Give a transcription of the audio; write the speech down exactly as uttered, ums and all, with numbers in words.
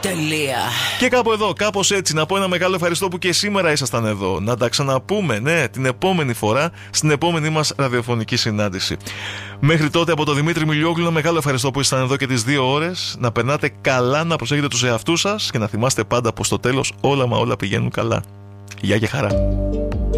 Τελεία. Και κάπου εδώ, κάπως έτσι, να πω ένα μεγάλο ευχαριστώ που και σήμερα ήσασταν εδώ. Να τα ξαναπούμε, ναι, την επόμενη φορά, στην επόμενη μας ραδιοφωνική συνάντηση. Μέχρι τότε, από τον Δημήτρη Μιλιόγλου, ένα μεγάλο ευχαριστώ που ήσασταν εδώ και τις δύο ώρες. Να περνάτε καλά, να προσέχετε τους εαυτούς σας και να θυμάστε πάντα πως στο τέλος όλα μα όλα πηγαίνουν καλά. Γεια και χαρά.